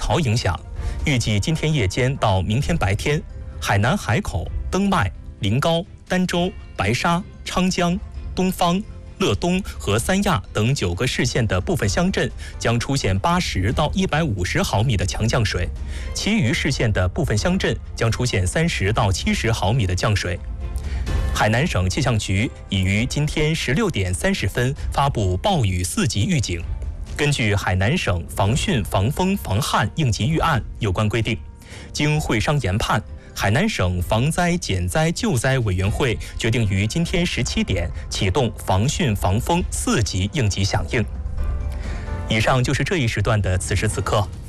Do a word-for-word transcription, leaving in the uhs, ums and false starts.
槽影响，预计今天夜间到明天白天，海南海口、登麦、临高、儋州、白沙、昌江、东方、乐东和三亚等九个市县的部分乡镇将出现八十到一百五十毫米的强降水，其余市县的部分乡镇将出现三十到七十毫米的降水。海南省气象局已于今天十六点三十分发布暴雨四级预警。根据海南省防汛防风防旱应急预案有关规定，经会商研判，海南省防灾减灾救灾委员会决定于今天十七点启动防汛防风四级应急响应。以上就是这一时段的此时此刻。